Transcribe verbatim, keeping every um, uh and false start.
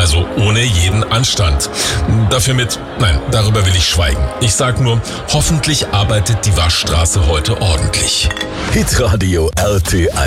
Also ohne jeden Anstand. Dafür mit, nein, darüber will ich schweigen. Ich sag nur, hoffentlich arbeitet die Waschstraße heute ordentlich. Hitradio R T eins.